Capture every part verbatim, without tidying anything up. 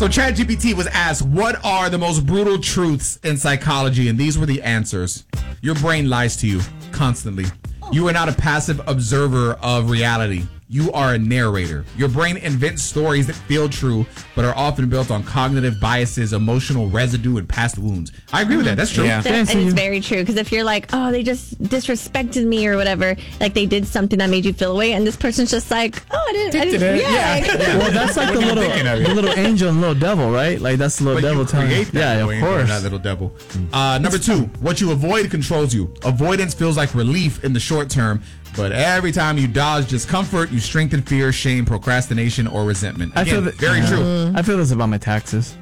So ChatGPT was asked, what are the most brutal truths in psychology? And these were the answers. Your brain lies to you constantly. You are not a passive observer of reality. You are a narrator. Your brain invents stories that feel true, but are often built on cognitive biases, emotional residue, and past wounds. I agree with that. That's true. Yeah. That, and it's very true. Because if you're like, oh, they just disrespected me or whatever, like they did something that made you feel away, and this person's just like, oh, I didn't. I didn't Did it? yeah. Yeah. Like, Yeah. Well, that's like the little, the little angel and little devil, right? Like that's the little But devil you telling you. create that Yeah, little of angel and course. that little devil. Uh, number two, what you avoid controls you. Avoidance feels like relief in the short term, but every time you dodge discomfort, you strengthen fear, shame, procrastination, or resentment. Again, I feel that, very uh, true. I feel this about my taxes.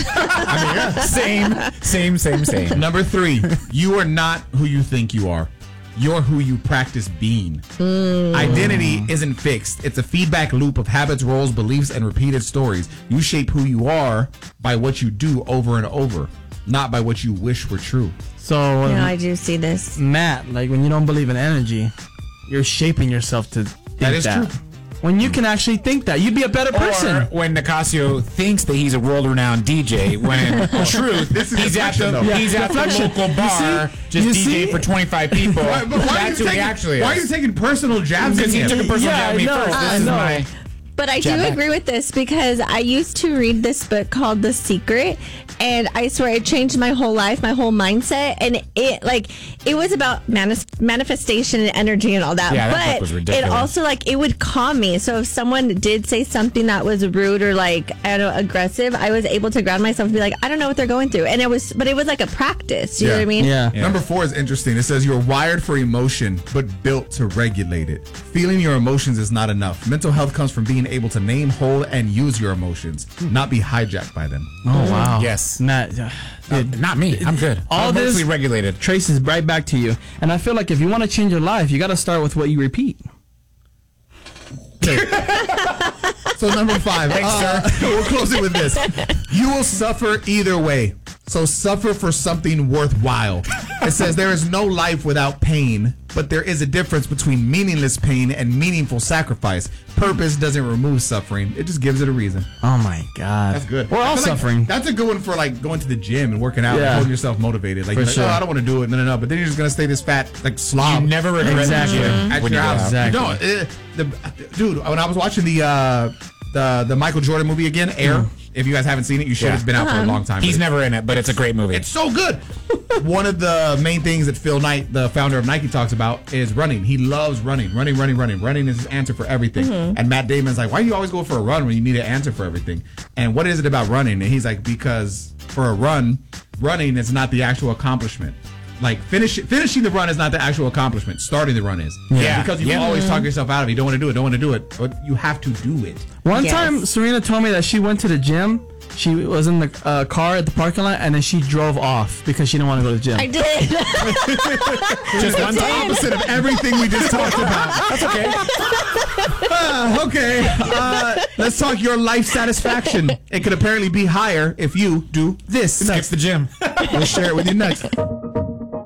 I mean, yeah. Same, same, same, same. Number three, you are not who you think you are. You're who you practice being. Mm. Identity isn't fixed. It's a feedback loop of habits, roles, beliefs, and repeated stories. You shape who you are by what you do over and over, not by what you wish were true. So, you know, um, I do see this. Matt, like when you don't believe in energy, you're shaping yourself to think That is that. true. When you can actually think that, you'd be a better person. Or when Nicasio thinks that he's a world-renowned D J, when in truth, he's at the, Yeah. he's at the Reflection. local You bar, see? just You D J see? for twenty-five people. Why, but why are you That's who he taking, actually why are is. you taking personal jabs at Because he him? took a personal Yeah, jab at me I know, first. This I is know. my... But I do Jab back. agree with this because I used to read this book called The Secret, and I swear it changed my whole life, my whole mindset, and it like it was about manis- manifestation and energy and all that. Yeah, that but book was it ridiculous. also like it would calm me. So if someone did say something that was rude or like I don't know aggressive, I was able to ground myself and be like, I don't know what they're going through, and it was, but it was like a practice. You know what I mean? Yeah. Number four is interesting. It says you're wired for emotion, but built to regulate it. Feeling your emotions is not enough. Mental health comes from being able to name, hold, and use your emotions, not be hijacked by them. Oh wow. Yes. Matt, uh, Uh, dude, not me. I'm good. all I'm this mostly regulated. traces right back to you. And I feel like if you want to change your life, you got to start with what you repeat. So number five, uh, we'll close it with this. You will suffer either way. So suffer for something worthwhile. It says there is no life without pain, but there is a difference between meaningless pain and meaningful sacrifice. Purpose doesn't remove suffering. It just gives it a reason. Oh my God. That's good. We're I all feel like suffering. that's a good one for like going to the gym and working out Yeah. and holding yourself motivated. Like, For you're like sure. oh, I don't want to do it. No, no, no. But then you're just going to stay this fat, like, slob. You never regret Exactly. the gym at when your you get house. out. Exactly. No, it, the dude. When I was watching the uh, the the Michael Jordan movie again, Air. If you guys haven't seen it, you should. Yeah. It's been out for a long time. He's but never in it, but it's a great movie. It's so good. One of the main things that Phil Knight, the founder of Nike, talks about is running. He loves running, running, running, running. Running is his answer for everything. Mm-hmm. And Matt Damon's like, why do you always go for a run when you need an answer for everything? And what is it about running? And he's like, because for a run, running is not the actual accomplishment. Like finish, finishing the run is not the actual accomplishment. Starting the run is. Yeah. Because you Yeah. always talk yourself out of it. You don't want to do it. Don't want to do it. But you have to do it. One Yes. time, Serena told me that she went to the gym. She was in the uh, car at the parking lot, and then she drove off because she didn't want to go to the gym. I did. Just one That's the time. opposite of everything we just talked about. That's okay. Uh, okay, uh, let's talk your life satisfaction. It could apparently be higher if you do this. Skips the gym. We'll share it with you next.